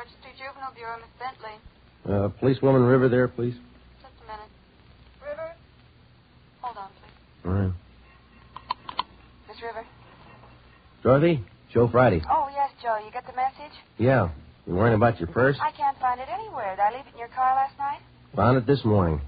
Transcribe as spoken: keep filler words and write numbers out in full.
Dorchester Juvenile Bureau, Miss Bentley. Uh, policewoman River there, please. Just a minute. River? Hold on, please. All right. Miss River? Dorothy? Joe Friday. Oh, yes, Joe. You get the message? Yeah. You worrying about your purse? I can't find it anywhere. Did I leave it in your car last night? Found it this morning.